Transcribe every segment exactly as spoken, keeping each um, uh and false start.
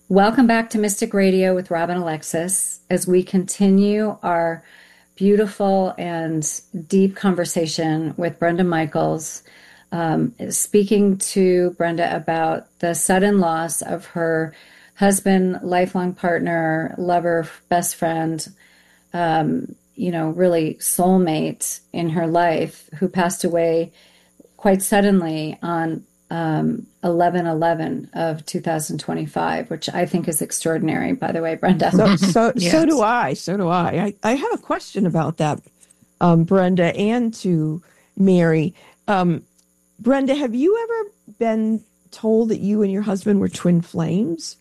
Welcome back to Mystic Radio with Robin Alexis as we continue our beautiful and deep conversation with Brenda Michaels, um, speaking to Brenda about the sudden loss of her husband, lifelong partner, lover, best friend, um, you know, really soulmate in her life, who passed away quite suddenly on um, eleven eleven of two thousand twenty-five, which I think is extraordinary, by the way, Brenda. So, so, Yes. so do I. So do I. I, I have a question about that, um, Brenda, and to Mary. Um, Brenda, have you ever been told that you and your husband were twin flames?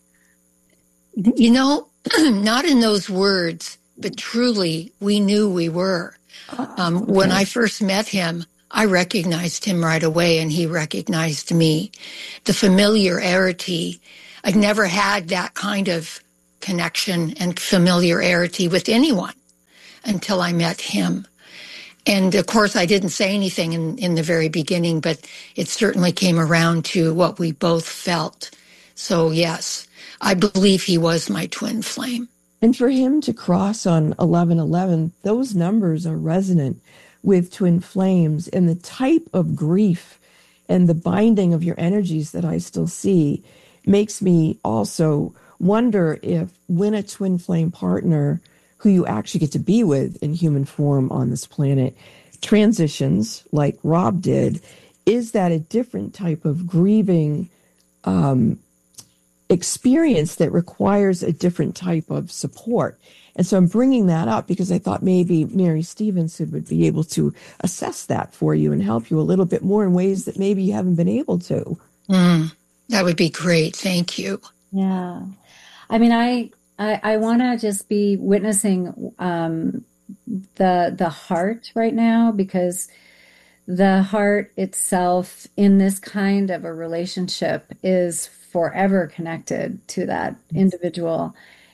You know, not in those words, but truly, we knew we were. Um, Okay. When I first met him, I recognized him right away, and he recognized me. The familiarity, I'd never had that kind of connection and familiarity with anyone until I met him. And of course, I didn't say anything in, in the very beginning, but it certainly came around to what we both felt. So yes, I believe he was my twin flame. And for him to cross on eleven eleven, those numbers are resonant with twin flames, and the type of grief and the binding of your energies that I still see makes me also wonder if when a twin flame partner who you actually get to be with in human form on this planet transitions like Rob did, is that a different type of grieving um, experience that requires a different type of support? And so I'm bringing that up because I thought maybe Mary Stevenson would be able to assess that for you and help you a little bit more in ways that maybe you haven't been able to. Mm, that would be great. Thank you. Yeah. I mean, I I, I want to just be witnessing um, the the heart right now, because the heart itself in this kind of a relationship is forever connected to that individual,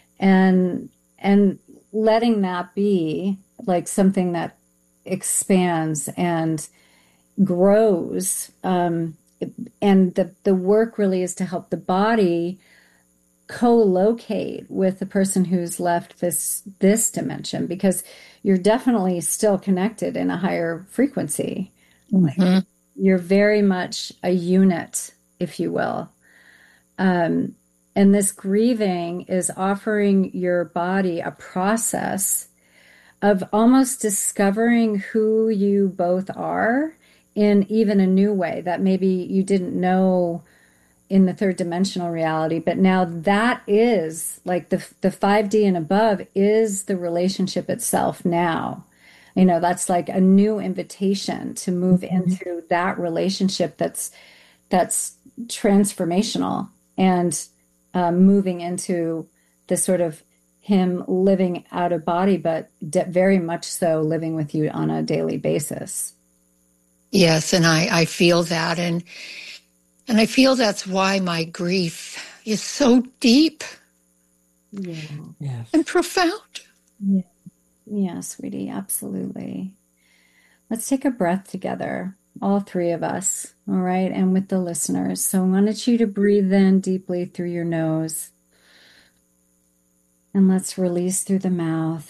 and and letting that be like something that expands and grows. Um, and the, the work really is to help the body co-locate with the person who's left this this dimension, because you're definitely still connected in a higher frequency. Mm-hmm. You're very much a unit, if you will. Um, and this grieving is offering your body a process of almost discovering who you both are in even a new way that maybe you didn't know in the third dimensional reality. But now that is like the the five D and above is the relationship itself now. You know, that's like a new invitation to move Mm-hmm. into that relationship that's that's transformational, and um, moving into the sort of him living out of body, but de- very much so living with you on a daily basis. Yes, and I, I feel that. And, and I feel that's why my grief is so deep Yeah. Yes. and profound. Yeah. Yeah, sweetie, absolutely. Let's take a breath together, all three of us, all right, and with the listeners. So I wanted you to breathe in deeply through your nose, and let's release through the mouth.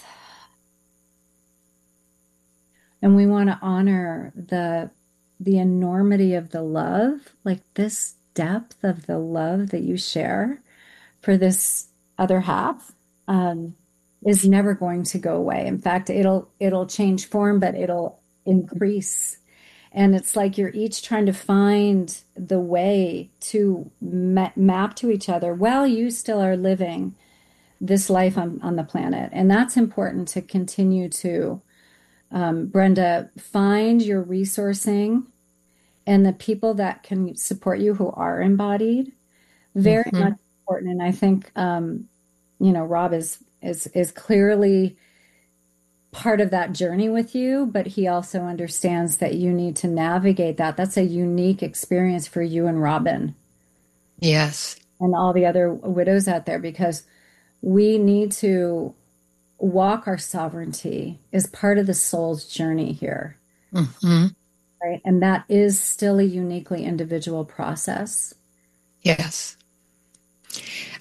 And we want to honor the the enormity of the love, like this depth of the love that you share for this other half. Um, is never going to go away. In fact, it'll it'll change form, but it'll increase. And it's like you're each trying to find the way to ma- map to each other while you still are living this life on, on the planet. And that's important to continue to, um, Brenda, find your resourcing and the people that can support you who are embodied. Very Mm-hmm. much important. And I think, um, you know, Rob is is is clearly part of that journey with you, but he also understands that you need to navigate that. That's a unique experience for you and Robin Yes. and all the other widows out there, because we need to walk our sovereignty as part of the soul's journey here, Mm-hmm. right? And that is still a uniquely individual process. Yes.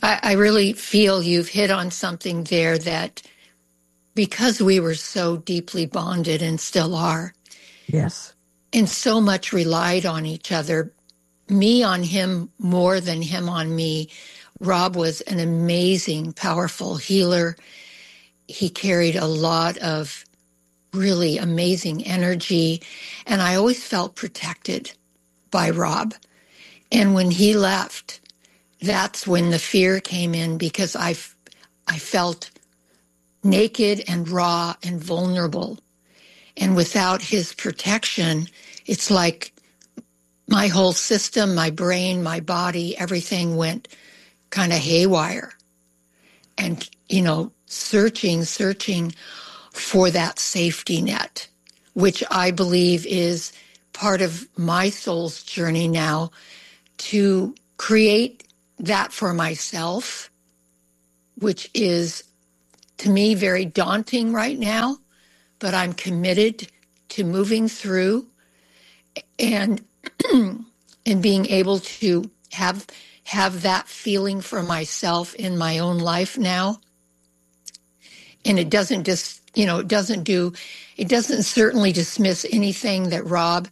I, I really feel you've hit on something there that because we were so deeply bonded and still are, Yes. and so much relied on each other, me on him more than him on me. Rob was an amazing, powerful healer. He carried a lot of really amazing energy, and I always felt protected by Rob. And when he left, that's when the fear came in because I, I felt naked and raw and vulnerable. And without his protection, it's like my whole system, my brain, my body, everything went kind of haywire. And, you know, searching, searching for that safety net, which I believe is part of my soul's journey now to create that for myself, which is to me very daunting right now, but I'm committed to moving through and and being able to have have that feeling for myself in my own life now. And it doesn't just, you know, it doesn't do, it doesn't certainly dismiss anything that Rob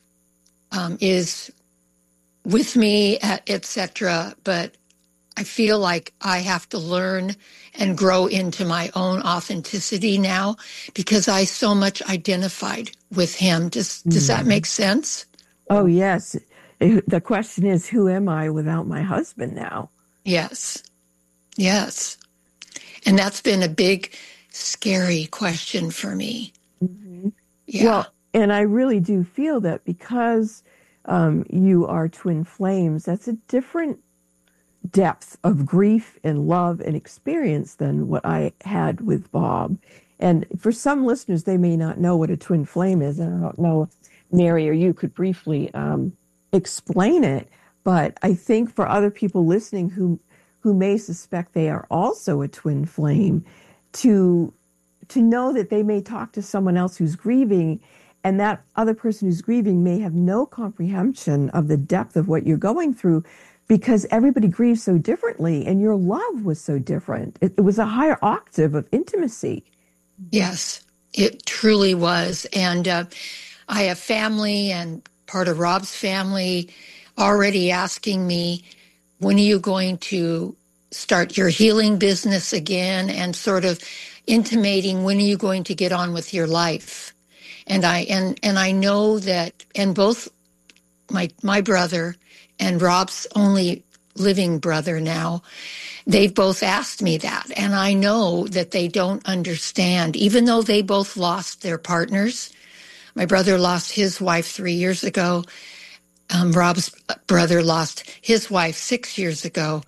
um, is with me, et cetera. But I feel like I have to learn and grow into my own authenticity now because I so much identified with him. Does, does that make sense? Oh, yes. The question is, who am I without my husband now? Yes. Yes. And that's been a big, scary question for me. Mm-hmm. Yeah. Well, and I really do feel that because um, you are twin flames, that's a different depth of grief and love and experience than what I had with Bob. And for some listeners, they may not know what a twin flame is. And I don't know if Mary or you could briefly um, explain it. But I think for other people listening who who may suspect they are also a twin flame, to to know that they may talk to someone else who's grieving, and that other person who's grieving may have no comprehension of the depth of what you're going through, because everybody grieves so differently, and your love was so different. It, it was a higher octave of intimacy. Yes, it truly was. And uh, I have family and part of Rob's family already asking me, when are you going to start your healing business again? And sort of intimating, when are you going to get on with your life? And I and and I know that, and both my my brother and Rob's only living brother now, they've both asked me that. And I know that they don't understand, even though they both lost their partners. My brother lost his wife three years ago. Um, Rob's brother lost his wife six years ago.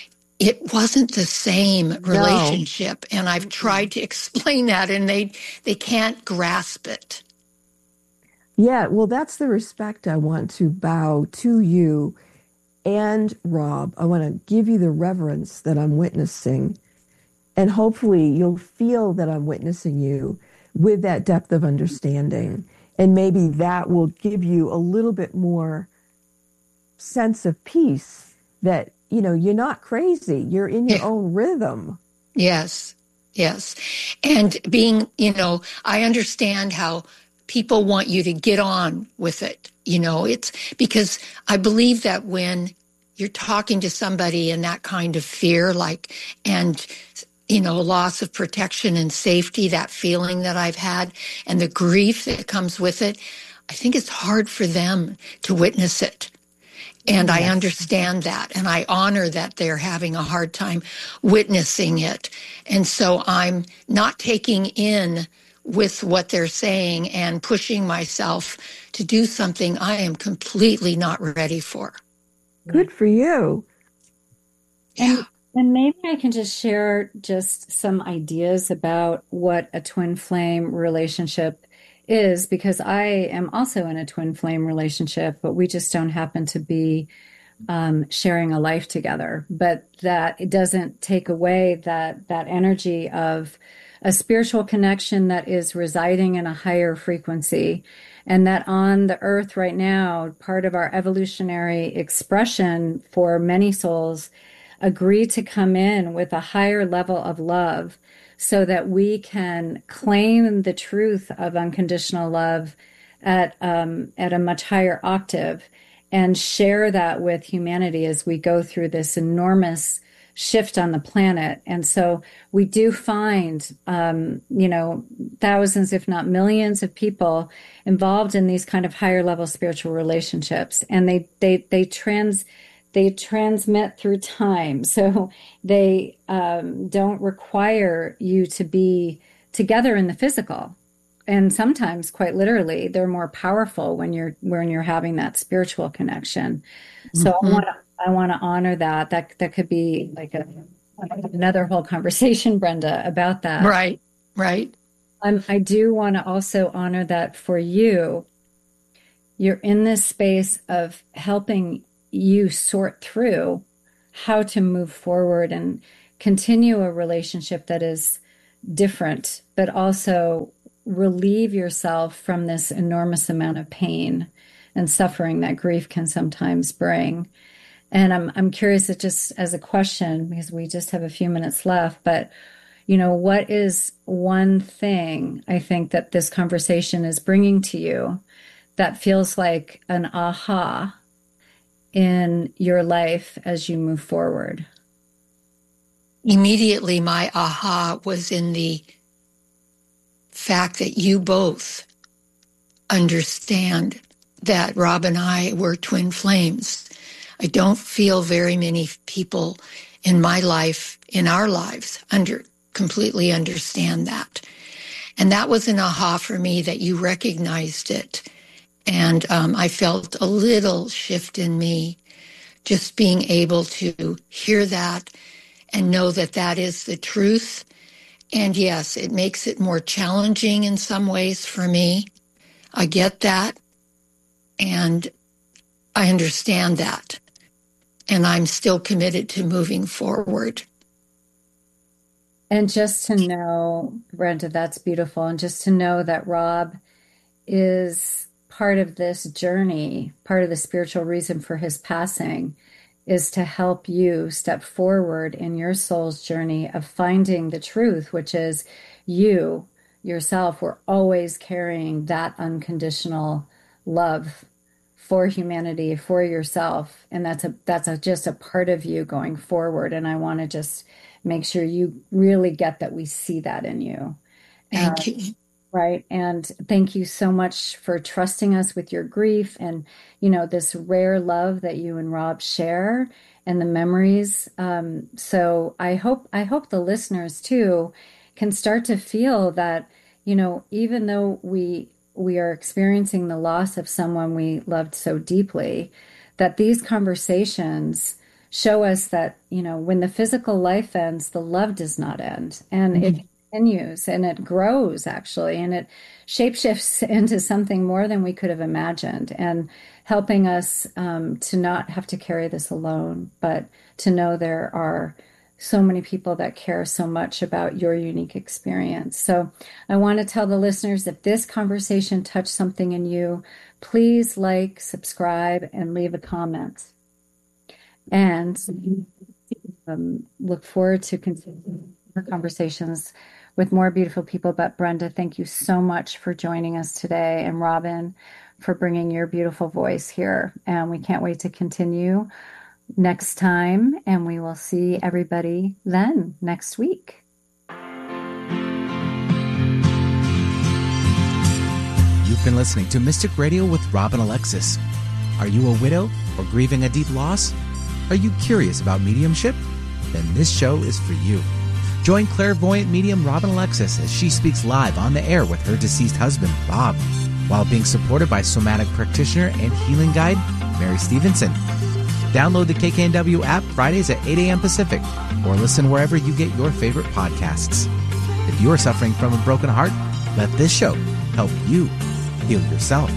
It wasn't the same relationship. No. And I've tried to explain that, and they they can't grasp it. Yeah, well, that's the respect I want to bow to you and Rob. I want to give you the reverence that I'm witnessing. And hopefully you'll feel that I'm witnessing you with that depth of understanding. And maybe that will give you a little bit more sense of peace that, you know, you're not crazy. You're in your yeah. own rhythm. Yes, yes. And being, you know, I understand how people want you to get on with it. You know, it's because I believe that when you're talking to somebody in that kind of fear, like, and, you know, loss of protection and safety, that feeling that I've had and the grief that comes with it, I think it's hard for them to witness it. And yes. I understand that, and I honor that they're having a hard time witnessing it. And so I'm not taking in with what they're saying and pushing myself to do something I am completely not ready for. Good for you. Yeah. And, and maybe I can just share just some ideas about what a twin flame relationship is, because I am also in a twin flame relationship, but we just don't happen to be um, sharing a life together. But that it doesn't take away that that energy of a spiritual connection that is residing in a higher frequency. And that on the earth right now, part of our evolutionary expression for many souls agree to come in with a higher level of love so that we can claim the truth of unconditional love at um, at a much higher octave and share that with humanity as we go through this enormous shift on the planet. And so we do find, um, you know, thousands, if not millions of people involved in these kind of higher level spiritual relationships. And they, they, they trans, they transmit through time. So they um, don't require you to be together in the physical. And sometimes, quite literally, they're more powerful when you're when you're having that spiritual connection. So mm-hmm. I want to I want to honor that. That that could be like a another whole conversation, Brenda, about that. Right, right. Um, I do want to also honor that for you. You're in this space of helping you sort through how to move forward and continue a relationship that is different, but also relieve yourself from this enormous amount of pain and suffering that grief can sometimes bring. And I'm I'm curious, it just as a question, because we just have a few minutes left, but you know, what is one thing I think that this conversation is bringing to you that feels like an aha in your life as you move forward? Immediately, my aha was in the fact that you both understand that Rob and I were twin flames. I don't feel very many people in my life, in our lives, under completely understand that. And that was an aha for me that you recognized it. And um, I felt a little shift in me, just being able to hear that and know that that is the truth. And yes, it makes it more challenging in some ways for me. I get that. And I understand that. And I'm still committed to moving forward. And just to know, Brenda, that's beautiful. And just to know that Rob is part of this journey, part of the spiritual reason for his passing is to help you step forward in your soul's journey of finding the truth, which is you yourself were always carrying that unconditional love for humanity, for yourself. And that's a that's a, just a part of you going forward. And I want to just make sure you really get that we see that in you. Thank uh, you. Right. And thank you so much for trusting us with your grief and, you know, this rare love that you and Rob share and the memories. Um, so I hope, I hope the listeners too can start to feel that, you know, even though we, we are experiencing the loss of someone we loved so deeply, that these conversations show us that, you know, when the physical life ends, the love does not end. And mm-hmm. it continues and it grows actually, and it shapeshifts into something more than we could have imagined, and helping us um, to not have to carry this alone, but to know there are so many people that care so much about your unique experience. So I want to tell the listeners, if this conversation touched something in you, please like, subscribe, and leave a comment. And um, look forward to continuing our conversations with more beautiful people. But Brenda, thank you so much for joining us today, and Robin for bringing your beautiful voice here. And we can't wait to continue next time, and we will see everybody then next week. You've been listening to Mystic Radio with Robin Alexis. Are you a widow or grieving a deep loss? Are you curious about mediumship? Then this show is for you. Join clairvoyant medium Robin Alexis as she speaks live on the air with her deceased husband, Bob, while being supported by somatic practitioner and healing guide, Mary Stevenson. Download the K K N W app Fridays at eight a.m. Pacific, or listen wherever you get your favorite podcasts. If you are suffering from a broken heart, let this show help you heal yourself.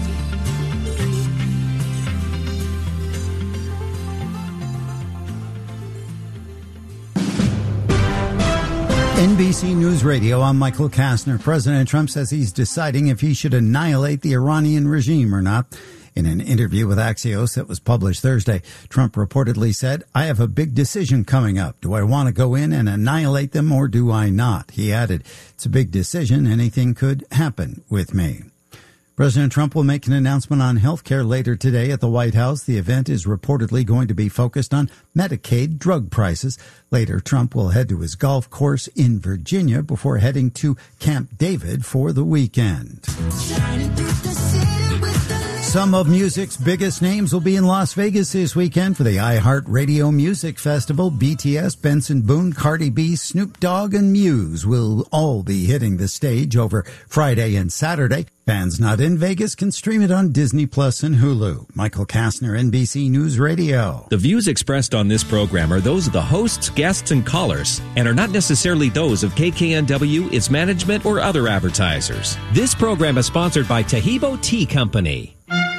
N B C News Radio, I'm Michael Kastner. President Trump says he's deciding if he should annihilate the Iranian regime or not. In an interview with Axios that was published Thursday, Trump reportedly said, "I have a big decision coming up. Do I want to go in and annihilate them or do I not?" He added, "It's a big decision. Anything could happen with me." President Trump will make an announcement on health care later today at the White House. The event is reportedly going to be focused on Medicaid drug prices. Later, Trump will head to his golf course in Virginia before heading to Camp David for the weekend. Some of music's biggest names will be in Las Vegas this weekend for the iHeartRadio Music Festival. B T S, Benson Boone, Cardi B, Snoop Dogg, and Muse will all be hitting the stage over Friday and Saturday. Fans not in Vegas can stream it on Disney Plus and Hulu. Michael Kastner, N B C News Radio. The views expressed on this program are those of the hosts, guests, and callers, and are not necessarily those of K K N W, its management, or other advertisers. This program is sponsored by Taheebo Tea Company.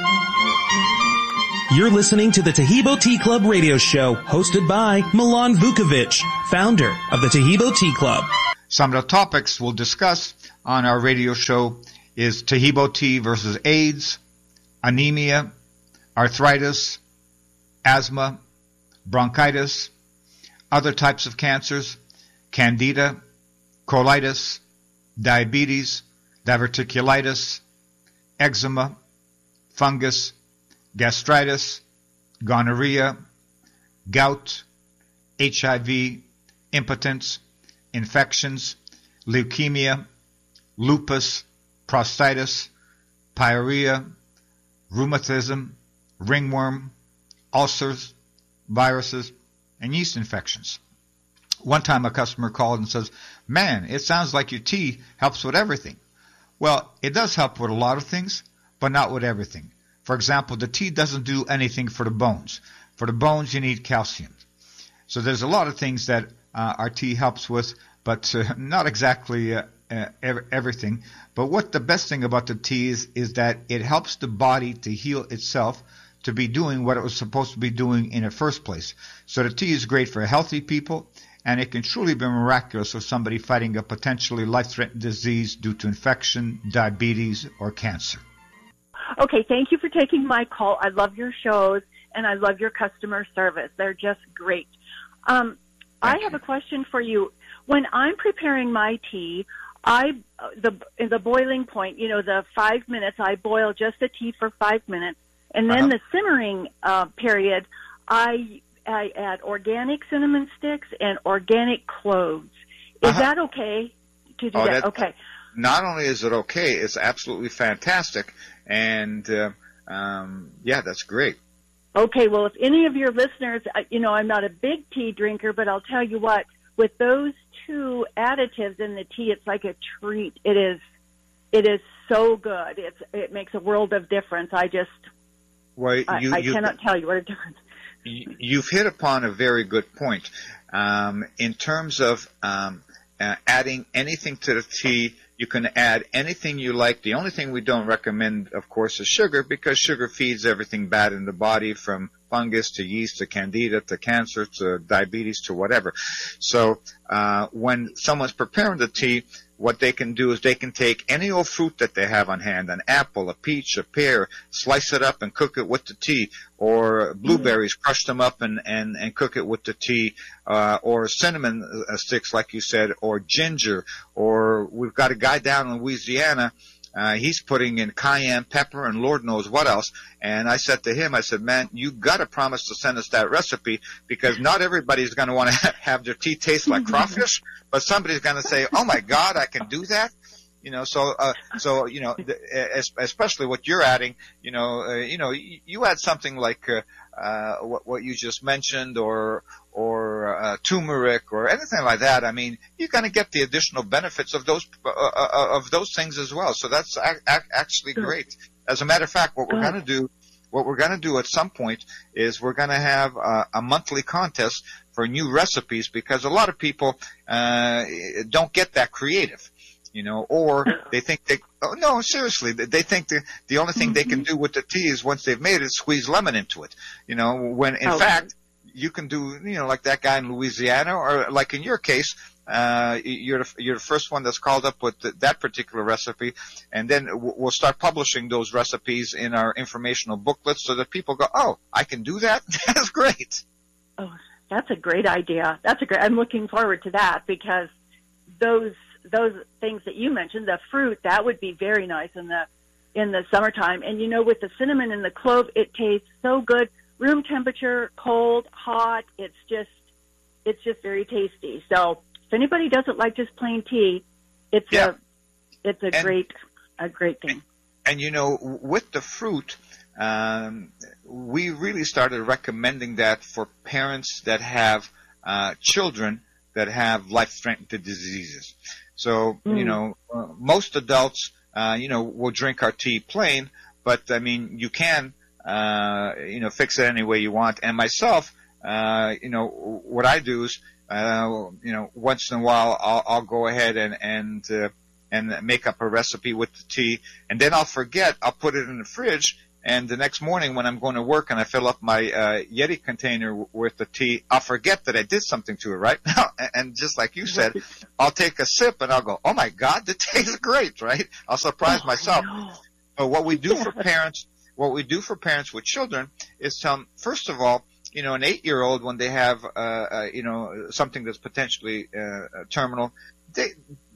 You're listening to the Taheebo Tea Club radio show, hosted by Milan Vukovic, founder of the Taheebo Tea Club. Some of the topics we'll discuss on our radio show is Taheebo tea versus AIDS, anemia, arthritis, asthma, bronchitis, other types of cancers, candida, colitis, diabetes, diverticulitis, eczema, fungus, gastritis, gonorrhea, gout, H I V, impotence, infections, leukemia, lupus, prostatitis, pyorrhea, rheumatism, ringworm, ulcers, viruses, and yeast infections. One time a customer called and says, "Man, it sounds like your tea helps with everything." Well, it does help with a lot of things, but not with everything. For example, the tea doesn't do anything for the bones. For the bones, you need calcium. So there's a lot of things that uh, our tea helps with, but uh, not exactly uh, uh, everything. But what the best thing about the tea is, is that it helps the body to heal itself, to be doing what it was supposed to be doing in the first place. So the tea is great for healthy people, and it can truly be miraculous for somebody fighting a potentially life-threatening disease due to infection, diabetes, or cancer. Okay, thank you for taking my call. I love your shows, and I love your customer service. They're just great. Um, I have a question for you. When I'm preparing my tea, I the the boiling point, you know, the five minutes, I boil just the tea for five minutes, and then uh-huh. the simmering uh, period, I I add organic cinnamon sticks and organic cloves. Is uh-huh. that okay to do oh, that? that? Okay. Not only is it okay, it's absolutely fantastic. And, uh, um, yeah, that's great. Okay, well, if any of your listeners, you know, I'm not a big tea drinker, but I'll tell you what, with those two additives in the tea, it's like a treat. It is, it is so good. It's, it makes a world of difference. I just, well, you, I, I you, cannot tell you what a difference. You've hit upon a very good point. Um, in terms of, um, uh, adding anything to the tea, you can add anything you like. The only thing we don't recommend, of course, is sugar, because sugar feeds everything bad in the body, from fungus to yeast to candida to cancer to diabetes to whatever. So uh, when someone's preparing the tea, what they can do is they can take any old fruit that they have on hand, an apple, a peach, a pear, slice it up and cook it with the tea, or blueberries, crush them up and, and, and cook it with the tea, uh, or cinnamon sticks, like you said, or ginger, or we've got a guy down in Louisiana, uh, he's putting in cayenne pepper and Lord knows what else. And I said to him, I said, man, you got to promise to send us that recipe, because not everybody's going to want to have their tea taste like crawfish, but somebody's going to say, oh my God, I can do that. You know, so, uh, so, you know, especially what you're adding, you know, uh, you know, you add something like, uh, uh, what, what you just mentioned, or, or, uh, turmeric or anything like that. I mean, you're going to get the additional benefits of those, uh, uh, of those things as well. So that's a- a- actually great. As a matter of fact, what we're going to do, what we're going to do at some point is we're going to have a, a monthly contest for new recipes, because a lot of people, uh, don't get that creative. You know, or they think they, oh, no, seriously, they think the, the only thing they can do with the tea is, once they've made it, squeeze lemon into it. You know, when in okay. fact, you can do, you know, like that guy in Louisiana, or like in your case, uh, you're the, you're the first one that's called up with the, that particular recipe, and then we'll start publishing those recipes in our informational booklets so that people go, oh, I can do that? That's great. Oh, that's a great idea. That's a great. I'm looking forward to that, because those those things that you mentioned, the fruit, that would be very nice in the in the summertime. And you know, with the cinnamon and the clove, it tastes so good. Room temperature, cold, hot. It's just it's just very tasty. So if anybody doesn't like just plain tea, it's yeah. a it's a and, great a great thing. And you know, with the fruit, um, we really started recommending that for parents that have uh, children that have life-threatening diseases. So, mm. you know, uh, most adults, uh, you know, will drink our tea plain, but I mean, you can, uh, you know, fix it any way you want. And myself, uh, you know, what I do is, uh, you know, once in a while, I'll, I'll go ahead and, and, uh, and make up a recipe with the tea, and then I'll forget, I'll put it in the fridge, and the next morning when I'm going to work and I fill up my uh, Yeti container w- with the tea, I'll forget that I did something to it, right? And just like you said, I'll take a sip and I'll go, oh my God, it tastes great, right? I'll surprise oh, myself. No. But what we do yeah. for parents, what we do for parents with children is tell them, first of all, you know, an eight-year-old, when they have, uh, uh, you know, something that's potentially uh, terminal, they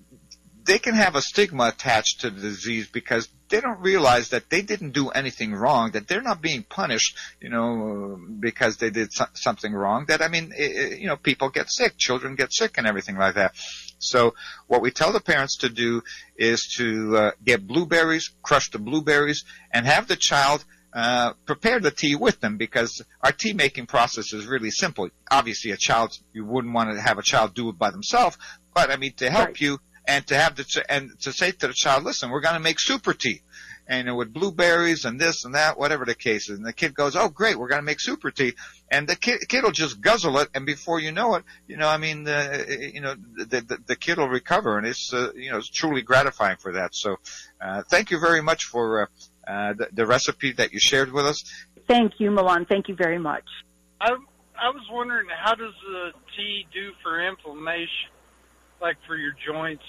they can have a stigma attached to the disease because they don't realize that they didn't do anything wrong, that they're not being punished, you know, because they did so- something wrong. That, I mean, it, you know, people get sick, children get sick and everything like that. So what we tell the parents to do is to uh, get blueberries, crush the blueberries, and have the child uh prepare the tea with them, because our tea making process is really simple. Obviously, a child, you wouldn't want to have a child do it by themselves, but I mean, to help right. you, and to have the ch- and to say to the child, listen, we're going to make super tea, and you know, with blueberries and this and that, whatever the case is. And the kid goes, oh, great, we're going to make super tea. And the kid, kid will just guzzle it, and before you know it, you know, I mean, uh, you know, the, the, the kid will recover, and it's, uh, you know, it's truly gratifying for that. So, uh, thank you very much for, uh, uh, the, the recipe that you shared with us. Thank you, Milan. Thank you very much. I, I was wondering, how does the tea do for inflammation, like for your joints?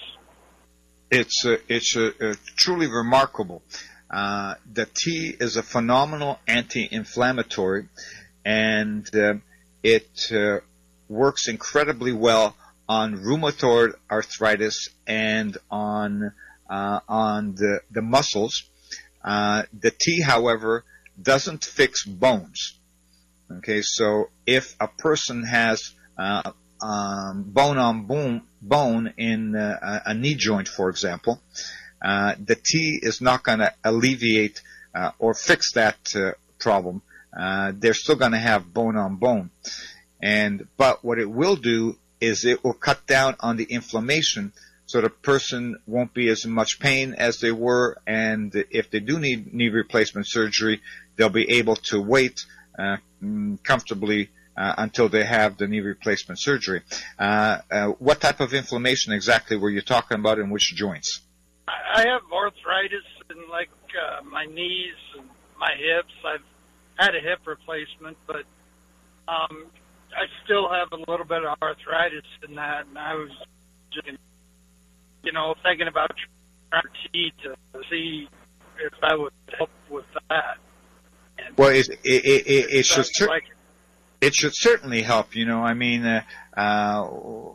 It's uh, it's uh, uh, truly remarkable. Uh, the tea is a phenomenal anti-inflammatory, and uh, it uh, works incredibly well on rheumatoid arthritis and on uh, on the the muscles. Uh, the tea, however, doesn't fix bones. Okay, so if a person has uh, um, bone on bone, bone in uh, a knee joint, for example, uh, the tea is not going to alleviate uh, or fix that uh, problem. Uh, they're still going to have bone on bone. And but what it will do is it will cut down on the inflammation, so the person won't be as much pain as they were, and if they do need knee replacement surgery, they'll be able to wait uh, comfortably uh, until they have the knee replacement surgery. Uh, uh, what type of inflammation exactly were you talking about, in which joints? I have arthritis in, like, uh, my knees and my hips. I've had a hip replacement, but um, I still have a little bit of arthritis in that, and I was just, you know, thinking about trying tea to see if that would help with that. And well, it it it, it, it should cer- like it. it should certainly help. You know, I mean, uh, uh,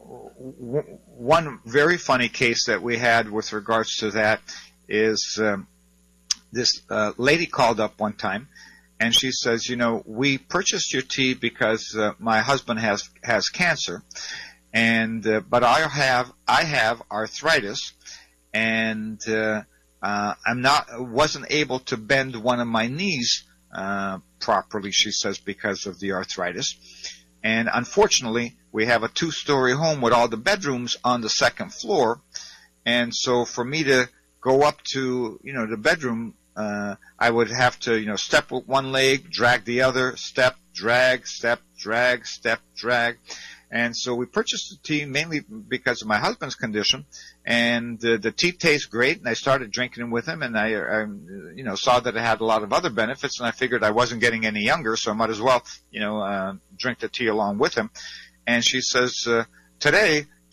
w- one very funny case that we had with regards to that is um, this uh, lady called up one time, and she says, you know, we purchased your tea because uh, my husband has has cancer. And uh, but I have I have arthritis, and uh, uh, I'm not wasn't able to bend one of my knees uh, properly. She says, because of the arthritis, and unfortunately we have a two-story home with all the bedrooms on the second floor, and so for me to go up to you know the bedroom, uh, I would have to you know step with one leg, drag the other, step, drag, step, drag, step, drag. And so we purchased the tea mainly because of my husband's condition, and uh, the tea tastes great, and I started drinking it with him, and I, I, you know, saw that it had a lot of other benefits, and I figured I wasn't getting any younger, so I might as well, you know, uh, drink the tea along with him. And she says, uh, today,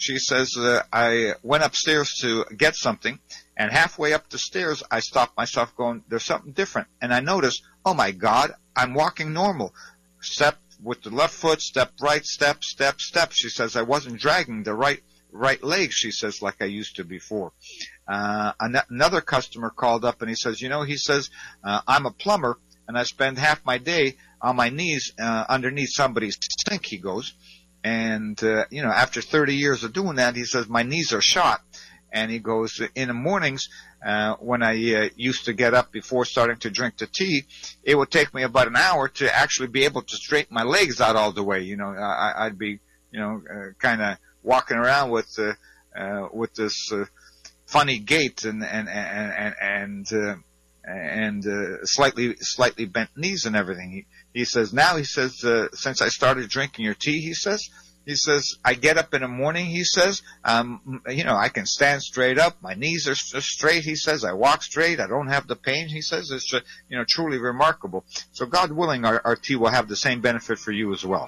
she says, uh, I went upstairs to get something, and halfway up the stairs, I stopped myself going, there's something different. And I noticed, oh, my God, I'm walking normal. Step with the left foot, step right, step, step, step. She says, I wasn't dragging the right right leg, she says, like I used to before. Uh, an- another customer called up, and he says, you know, he says, uh, I'm a plumber, and I spend half my day on my knees uh, underneath somebody's sink, he goes. And, uh, you know, after thirty years of doing that, he says, my knees are shot. And he goes, in the mornings, uh, when I uh, used to get up before starting to drink the tea, it would take me about an hour to actually be able to straighten my legs out all the way. You know, I, I'd be, you know, uh, kind of walking around with, uh, uh, with this, uh, funny gait and, and, and, and, uh, and, uh, slightly, slightly bent knees and everything. He, he says, now, he says, uh, since I started drinking your tea, he says, He says, I get up in the morning, he says, um, you know, I can stand straight up. My knees are straight, he says. I walk straight. I don't have the pain, he says. It's, uh, you know, truly remarkable. So God willing, our, our tea will have the same benefit for you as well.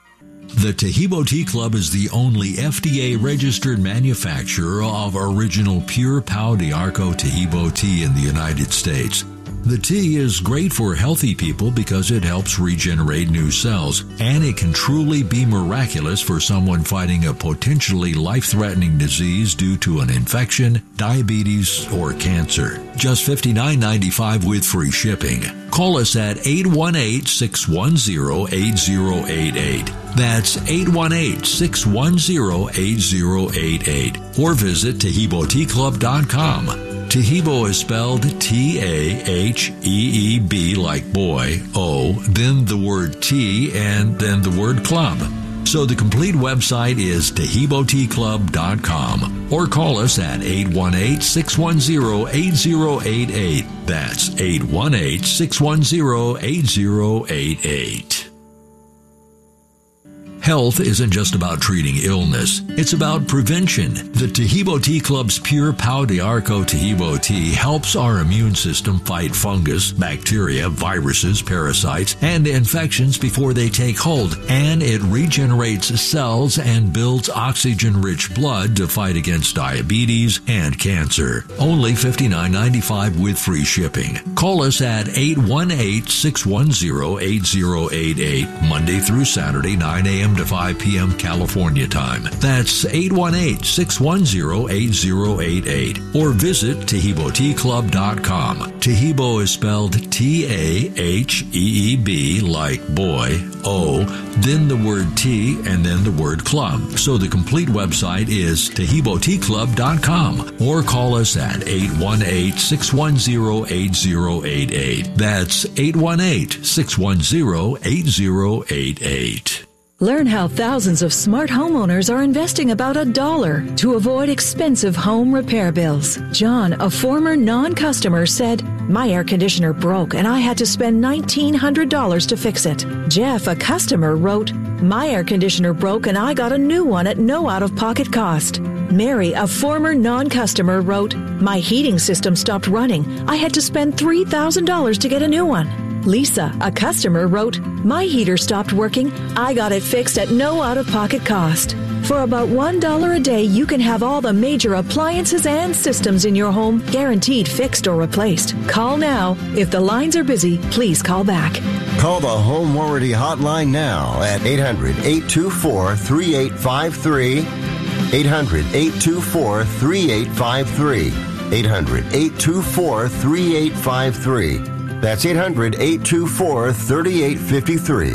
The Taheebo Tea Club is the only F D A-registered manufacturer of original pure Pau d'Arco Taheebo tea in the United States. The tea is great for healthy people because it helps regenerate new cells, and it can truly be miraculous for someone fighting a potentially life-threatening disease due to an infection, diabetes, or cancer. Just fifty-nine ninety-five with free shipping. Call us at eight one eight, six one zero, eight zero eight eight. That's eight one eight, six one zero, eight zero eight eight. Or visit Taheebo Tea Club dot com. Taheebo is spelled T A H E E B like boy, O, then the word tea, and then the word club. So the complete website is Taheebo Tea Club dot com, or call us at eight one eight, six one zero, eight zero eight eight. That's eight one eight, six one zero, eight zero eight eight. Health isn't just about treating illness. It's about prevention. The Taheebo Tea Club's pure Pau d'Arco Taheebo tea helps our immune system fight fungus, bacteria, viruses, parasites, and infections before they take hold, and it regenerates cells and builds oxygen-rich blood to fight against diabetes and cancer. Only fifty-nine ninety-five with free shipping. Call us at eight one eight, six one zero, eight zero eight eight, Monday through Saturday, nine a.m. to five p.m. California time. That's eight one eight, six one zero, eight zero eight eight. Or visit Taheebo Tea Club dot com. Taheebo is spelled T A H E E B like boy, O, then the word tea, and then the word club. So the complete website is Taheebo Tea Club dot com. Or call us at eight one eight, six one zero, eight zero eight eight. That's eight one eight, six one zero, eight zero eight eight. Learn how thousands of smart homeowners are investing about a dollar to avoid expensive home repair bills. John, a former non-customer, said, "My air conditioner broke and I had to spend nineteen hundred dollars to fix it." Jeff, a customer, wrote, "My air conditioner broke and I got a new one at no out-of-pocket cost." Mary, a former non-customer, wrote, "My heating system stopped running. I had to spend three thousand dollars to get a new one." Lisa, a customer, wrote, "My heater stopped working. I got it fixed at no out-of-pocket cost." For about one dollar a day, you can have all the major appliances and systems in your home guaranteed fixed or replaced. Call now. If the lines are busy, please call back. Call the Home Warranty Hotline now at eight hundred, eight two four, three eight five three. eight hundred, eight two four, three eight five three. eight hundred, eight two four, three eight five three. That's eight hundred, eight two four, three eight five three.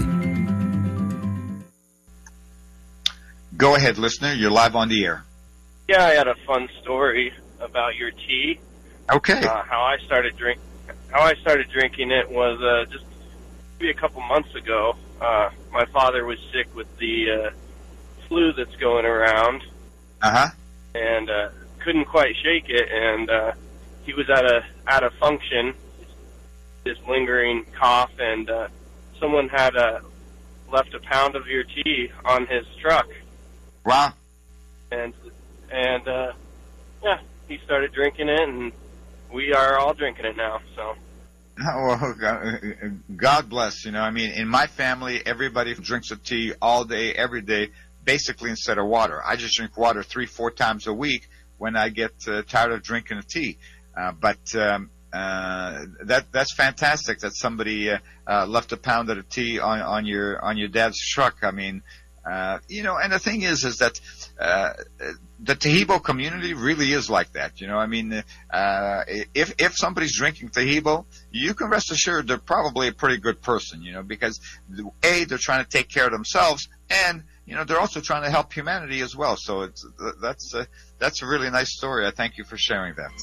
Go ahead, listener. You're live on the air. Yeah, I had a fun story about your tea. Okay. Uh, how I started drink, how I started drinking it was uh, just maybe a couple months ago. Uh, my father was sick with the uh, flu that's going around. Uh huh. And uh, couldn't quite shake it, and uh, he was at a at a function. This lingering cough, and uh, someone had uh, left a pound of your tea on his truck. Wow. And, and uh, yeah, he started drinking it, and we are all drinking it now, so. Well, God bless, you know. I mean, in my family, everybody drinks a tea all day, every day. basically instead of water. I just drink water three, four times a week when I get uh, tired of drinking a tea. Uh, but um, uh, that that's fantastic that somebody uh, uh, left a pound of the tea on, on your on your dad's truck. I mean, uh, you know, and the thing is, is that uh, the Taheebo community really is like that. You know, I mean, uh, if if somebody's drinking Taheebo, you can rest assured they're probably a pretty good person. You know, because A, they're trying to take care of themselves, and you know, they're also trying to help humanity as well. So it's that's a, that's a really nice story. I thank you for sharing that.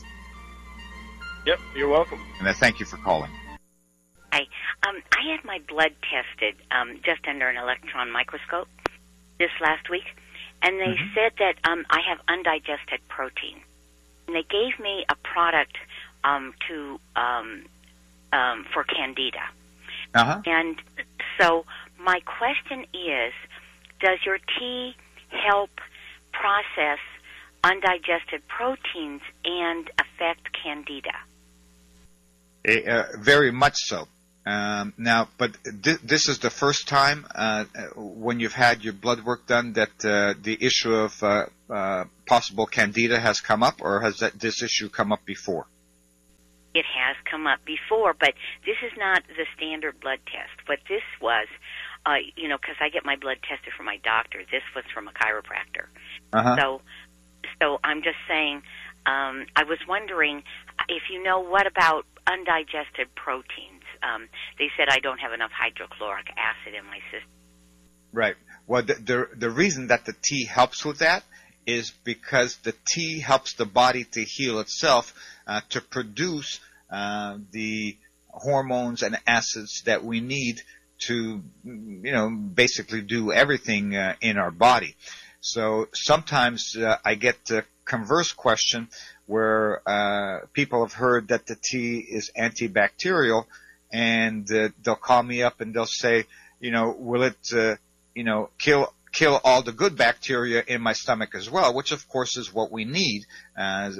Yep, you're welcome. And I thank you for calling. Hi. Um, I had my blood tested um, just under an electron microscope this last week, and they mm-hmm. said that um, I have undigested protein. And they gave me a product um, to um, um, for Candida. Uh-huh. And so my question is, does your tea help process undigested proteins and affect Candida? Uh, very much so. Um, now, but th- this is the first time uh, when you've had your blood work done that uh, the issue of uh, uh, possible Candida has come up, or has that this issue come up before? It has come up before, but this is not the standard blood test. What this was, uh, you know, because I get my blood tested from my doctor. This was from a chiropractor. Uh-huh. So, so I'm just saying. Um, I was wondering if you know what about undigested proteins. Um, they said I don't have enough hydrochloric acid in my system. Right. Well, the, the the reason that the tea helps with that is because the tea helps the body to heal itself, uh, to produce uh, the hormones and acids that we need to, you know, basically do everything uh, in our body. So sometimes uh, I get the converse question where uh, people have heard that the tea is antibacterial, and uh, they'll call me up and they'll say, you know, will it, uh, you know, kill kill all the good bacteria in my stomach as well? Which, of course, is what we need uh,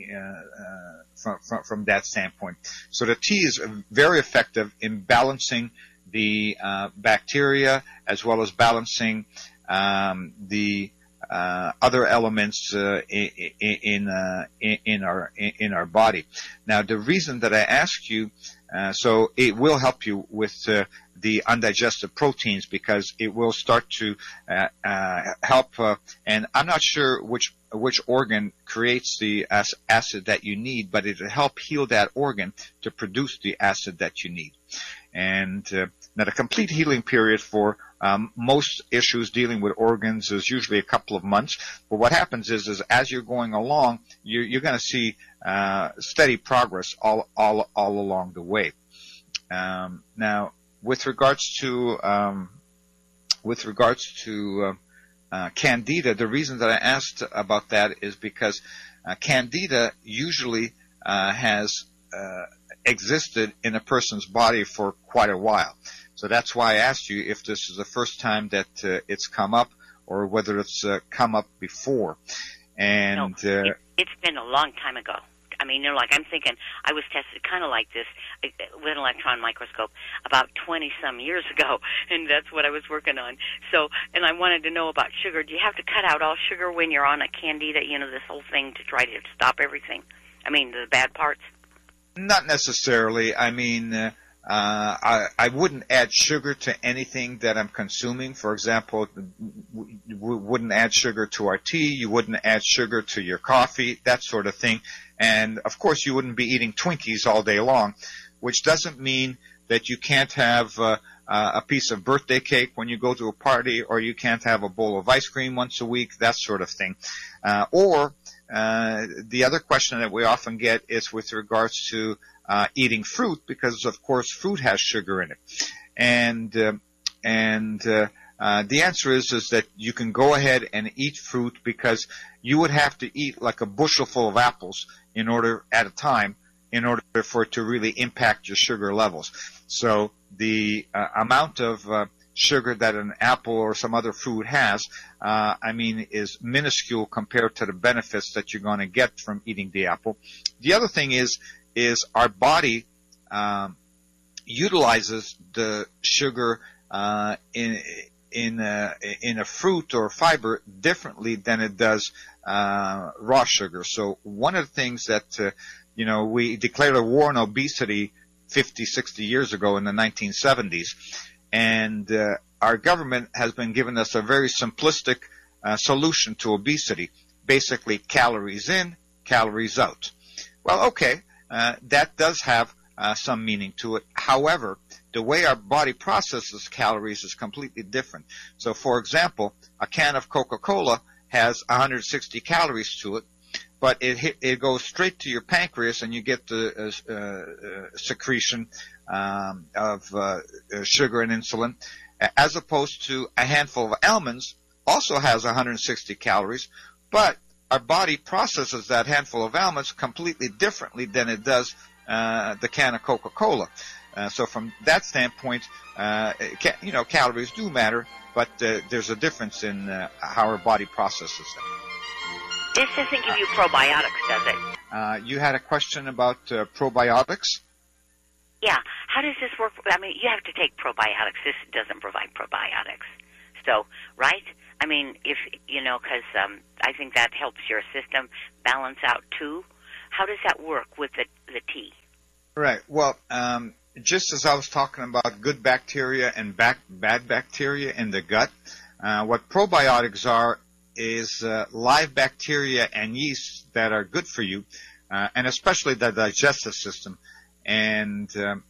uh, from, from from that standpoint. So the tea is very effective in balancing the uh, bacteria as well as balancing um, the uh, other elements uh, in in, uh, in our in our body. Now, the reason that I ask you, uh, so it will help you with uh, the undigested proteins, because it will start to uh, uh, help. Uh, and I'm not sure which which organ creates the acid that you need, but it'll help heal that organ to produce the acid that you need. And uh, now the complete healing period for um, most issues dealing with organs is usually a couple of months. But what happens is, is as you're going along, you're, you're going to see uh, steady progress all, all, all along the way. Um, now, with regards to um, with regards to uh, uh, Candida, the reason that I asked about that is because uh, Candida usually uh, has uh, existed in a person's body for quite a while. So that's why I asked you if this is the first time that uh, it's come up, or whether it's uh, come up before. And no, uh, it, it's been a long time ago. I mean, you know, like I'm thinking, I was tested kind of like this with an electron microscope about twenty some years ago, and that's what I was working on. So, and I wanted to know about sugar. Do you have to cut out all sugar when you're on a Candida, you know, this whole thing to try to stop everything? I mean, the bad parts? Not necessarily. I mean, uh, uh, I, I wouldn't add sugar to anything that I'm consuming. For example, we wouldn't add sugar to our tea. You wouldn't add sugar to your coffee, that sort of thing. And, of course, you wouldn't be eating Twinkies all day long, which doesn't mean that you can't have uh, uh, a piece of birthday cake when you go to a party, or you can't have a bowl of ice cream once a week, that sort of thing. Uh, or uh, the other question that we often get is with regards to uh, eating fruit, because, of course, fruit has sugar in it. And uh, and uh, uh, the answer is is that you can go ahead and eat fruit, because you would have to eat like a bushel full of apples in order at a time in order for it to really impact your sugar levels. So the uh, amount of uh, sugar that an apple or some other food has, uh, I mean, is minuscule compared to the benefits that you're going to get from eating the apple. The other thing is, is our body um, utilizes the sugar uh, in in a, in a fruit or fiber differently than it does uh, raw sugar. So one of the things that uh, you know, we declared a war on obesity fifty, sixty years ago in the nineteen seventies, and uh, our government has been giving us a very simplistic uh, solution to obesity. Basically, calories in, calories out. Well, okay, uh, that does have uh, some meaning to it. However, the way our body processes calories is completely different. So, for example, a can of Coca-Cola has one hundred sixty calories to it, but it hit, it goes straight to your pancreas, and you get the uh, uh, secretion um, of uh, sugar and insulin, as opposed to a handful of almonds also has one hundred sixty calories, but our body processes that handful of almonds completely differently than it does uh, the can of Coca-Cola. Uh, so from that standpoint, uh, ca- you know, calories do matter, but uh, there's a difference in uh, how our body processes them. This doesn't give you probiotics, does it? Uh, you had a question about uh, probiotics? Yeah. How does this work? I mean, you have to take probiotics. This doesn't provide probiotics. So, right? I mean, if, you know, because um, I think that helps your system balance out too. How does that work with the, the tea? Right. Well, um, just as I was talking about good bacteria and back, bad bacteria in the gut, uh, what probiotics are is uh, live bacteria and yeast that are good for you, uh, and especially the digestive system. And um,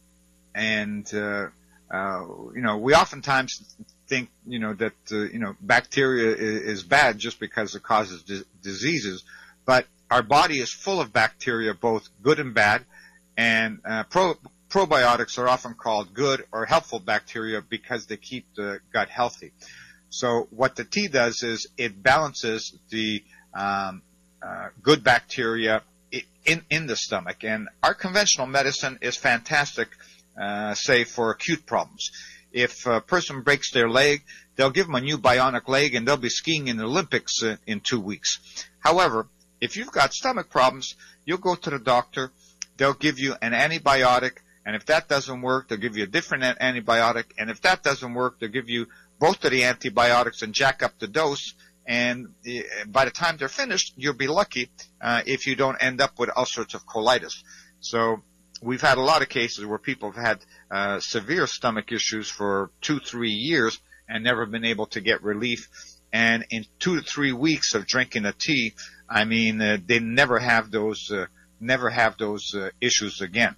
and uh, uh, you know, we oftentimes think, you know, that uh, you know, bacteria is, is bad just because it causes di- diseases, but our body is full of bacteria, both good and bad, and uh, pro- probiotics are often called good or helpful bacteria because they keep the gut healthy. So what the tea does is it balances the um, uh, good bacteria in in the stomach. And our conventional medicine is fantastic, uh, say, for acute problems. If a person breaks their leg, they'll give them a new bionic leg, and they'll be skiing in the Olympics uh, in two weeks. However, if you've got stomach problems, you'll go to the doctor. They'll give you an antibiotic, and if that doesn't work, they'll give you a different antibiotic. And if that doesn't work, they'll give you both of the antibiotics and jack up the dose. And by the time they're finished, you'll be lucky uh, if you don't end up with all sorts of colitis. So we've had a lot of cases where people have had uh, severe stomach issues for two, three years and never been able to get relief. And in two to three weeks of drinking a tea, I mean, uh, they never have those, uh, never have those uh, issues again.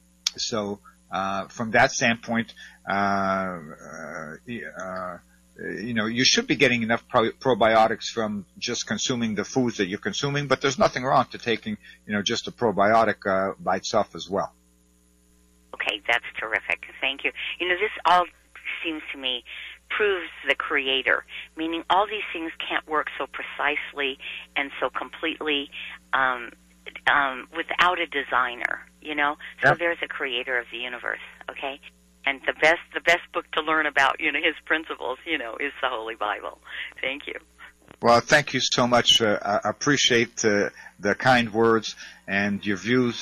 So uh, from that standpoint, uh, uh, uh, you know, you should be getting enough pro- probiotics from just consuming the foods that you're consuming, but there's nothing wrong to taking, you know, just a probiotic uh, by itself as well. Okay, that's terrific. Thank you. You know, this all seems to me proves the creator, meaning all these things can't work so precisely and so completely um, um, without a designer, you know? So yep. There's a creator of the universe, okay? And the best the best book to learn about, you know, his principles, you know, is the Holy Bible. Thank you. Well, thank you so much. Uh, I appreciate uh, the kind words and your views.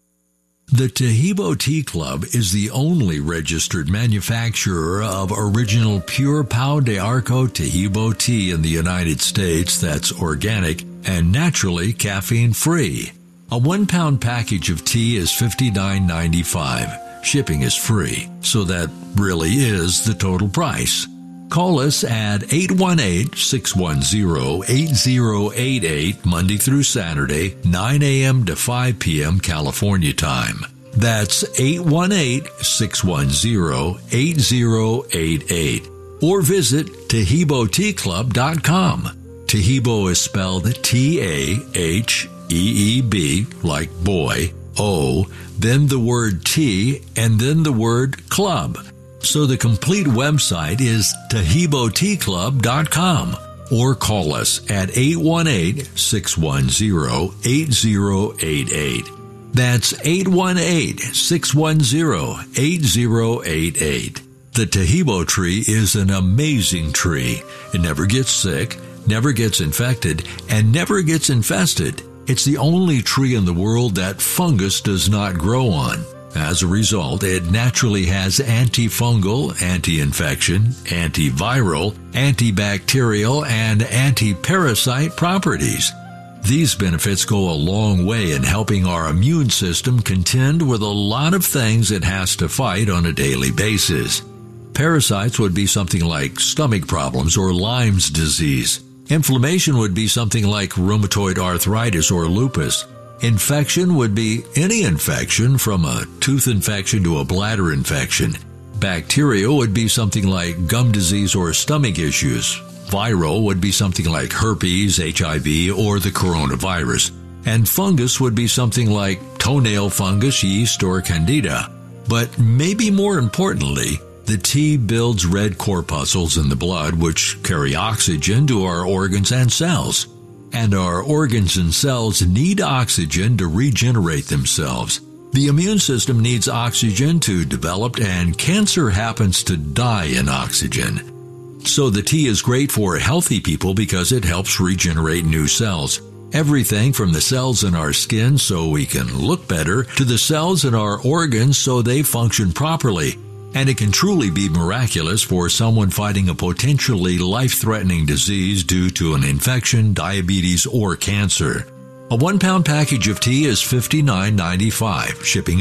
The Taheebo Tea Club is the only registered manufacturer of original pure Pau de Arco Taheebo tea in the United States that's organic and naturally caffeine-free. A one-pound package of tea is fifty-nine ninety-five. Shipping is free, so that really is the total price. Call us at eight one eight, six one zero, eight zero eight eight Monday through Saturday, nine a.m. to five p.m. California time. That's eight one eight, six one zero, eight zero eight eight. Or visit Taheebo Tea Club dot com. Taheebo is spelled T A H E E B, like boy, O, then the word tea, and then the word club. So the complete website is Taheebo Tea Club dot com, or call us at eight one eight, six one zero, eight zero eight eight. That's eight one eight, six one zero, eight zero eight eight. The Taheebo tree is an amazing tree. It never gets sick, never gets infected, and never gets infested. It's the only tree in the world that fungus does not grow on. As a result, it naturally has antifungal, anti-infection, antiviral, antibacterial, and anti-parasite properties. These benefits go a long way in helping our immune system contend with a lot of things it has to fight on a daily basis. Parasites would be something like stomach problems or Lyme's disease. Inflammation would be something like rheumatoid arthritis or lupus. Infection would be any infection from a tooth infection to a bladder infection. Bacteria would be something like gum disease or stomach issues. Viral would be something like herpes, H I V, or the coronavirus. And fungus would be something like toenail fungus, yeast, or candida. But maybe more importantly, the tea builds red corpuscles in the blood which carry oxygen to our organs and cells. And our organs and cells need oxygen to regenerate themselves. The immune system needs oxygen to develop, and cancer happens to die in oxygen. So the tea is great for healthy people because it helps regenerate new cells. Everything from the cells in our skin so we can look better to the cells in our organs so they function properly. And it can truly be miraculous for someone fighting a potentially life-threatening disease due to an infection, diabetes, or cancer. A one-pound package of tea is fifty-nine ninety-five. Shipping